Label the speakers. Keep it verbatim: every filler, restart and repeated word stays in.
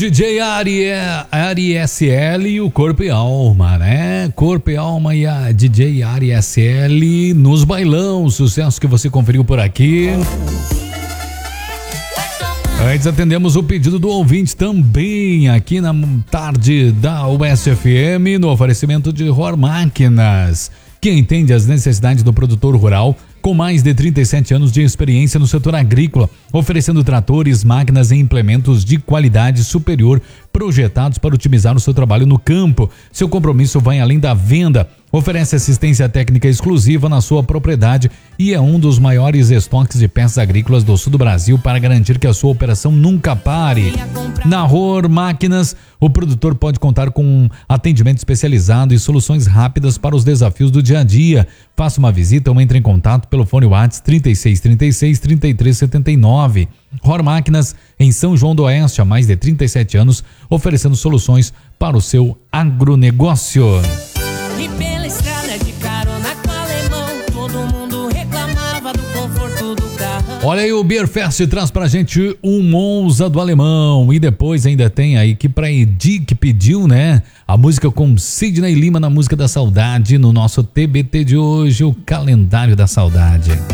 Speaker 1: D J Ari, Ari S L e o Corpo e Alma, né? Corpo e Alma e a D J Ari S L nos bailão, sucesso que você conferiu por aqui. Antes atendemos o pedido do ouvinte também aqui na tarde da U S F M no oferecimento de Hor Máquinas, que entende as necessidades do produtor rural com mais de trinta e sete anos de experiência no setor agrícola, oferecendo tratores, máquinas e implementos de qualidade superior projetados para otimizar o seu trabalho no campo. Seu compromisso vai além da venda. Oferece assistência técnica exclusiva na sua propriedade e é um dos maiores estoques de peças agrícolas do sul do Brasil para garantir que a sua operação nunca pare. Na Hor Máquinas, o produtor pode contar com um atendimento especializado e soluções rápidas para os desafios do dia a dia. Faça uma visita ou entre em contato pelo fone WhatsApp trinta e seis, trinta e seis, trinta e três, setenta e nove. Hor Máquinas, em São João do Oeste, há mais de trinta e sete anos, oferecendo soluções para o seu agronegócio.
Speaker 2: E pela estrada de carona com alemão, todo mundo reclamava do conforto do carro.
Speaker 1: Olha aí, o Beer Fest traz pra gente um Monza do Alemão. E depois ainda tem aí que pra Edi, que pediu, né? A música com Sidney Lima na Música da Saudade, no nosso T B T de hoje, o Calendário da Saudade.